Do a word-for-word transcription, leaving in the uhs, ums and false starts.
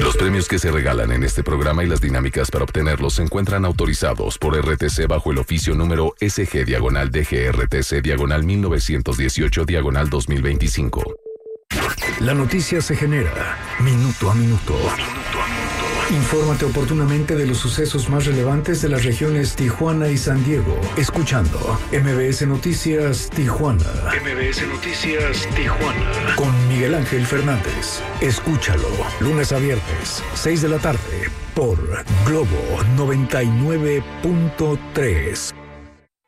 Los premios que se regalan en este programa y las dinámicas para obtenerlos se encuentran autorizados por R T C bajo el oficio número S G diagonal D G R T C diagonal mil novecientos dieciocho diagonal dos mil veinticinco. La noticia se genera minuto a minuto. Minuto a minuto. Infórmate oportunamente de los sucesos más relevantes de las regiones Tijuana y San Diego, escuchando M B S Noticias Tijuana. M B S Noticias Tijuana. Con Miguel Ángel Fernández. Escúchalo, lunes a viernes, seis de la tarde, por Globo noventa y nueve punto tres.